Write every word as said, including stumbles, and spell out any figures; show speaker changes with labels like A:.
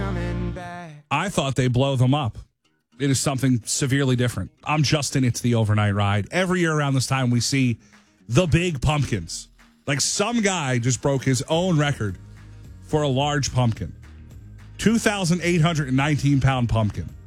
A: I thought they blow them up. It is something severely different. I'm Justin. It's the overnight ride. Every year around this time, we see the big pumpkins. Like some guy just broke his own record for a large pumpkin. two thousand eight hundred nineteen pound pumpkin.